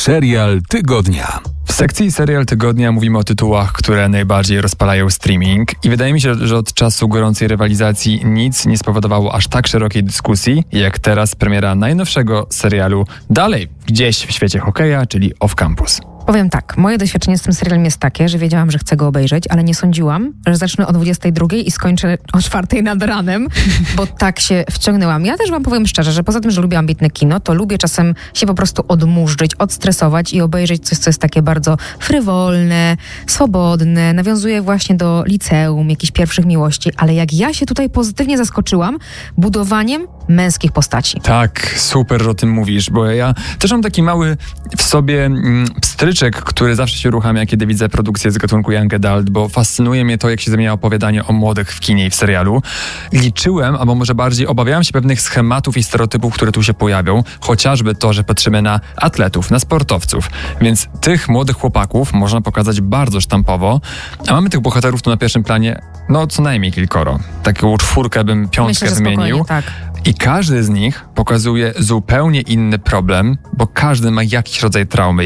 Serial tygodnia. W sekcji Serial Tygodnia mówimy o tytułach, które najbardziej rozpalają streaming i wydaje mi się, że od czasu gorącej rywalizacji nic nie spowodowało aż tak szerokiej dyskusji, jak teraz premiera najnowszego serialu dalej gdzieś w świecie hokeja, czyli Off Campus. Powiem tak, moje doświadczenie z tym serialem jest takie, że wiedziałam, że chcę go obejrzeć, ale nie sądziłam, że zacznę o 22 i skończę o 4 nad ranem, bo tak się wciągnęłam. Ja też wam powiem szczerze, że poza tym, że lubię ambitne kino, to lubię czasem się po prostu odmurzyć, odstresować i obejrzeć coś, co jest takie bardzo frywolne, swobodne, nawiązuje właśnie do liceum, jakichś pierwszych miłości, ale jak ja się tutaj pozytywnie zaskoczyłam budowaniem męskich postaci. Tak, super, że o tym mówisz, bo ja też mam taki mały w sobie pstryczek, który zawsze się uruchamia, kiedy widzę produkcję z gatunku Young Adult, bo fascynuje mnie to, jak się zmienia opowiadanie o młodych w kinie i w serialu. Liczyłem, albo może bardziej obawiałem się pewnych schematów i stereotypów, które tu się pojawią, chociażby to, że patrzymy na atletów, na sportowców, więc tych młodych chłopaków można pokazać bardzo sztampowo, a mamy tych bohaterów tu na pierwszym planie, no co najmniej kilkoro. Taką 4 bym 5 Myślę, że wymienił. tak. I każdy z nich pokazuje zupełnie inny problem, bo każdy ma jakiś rodzaj traumy.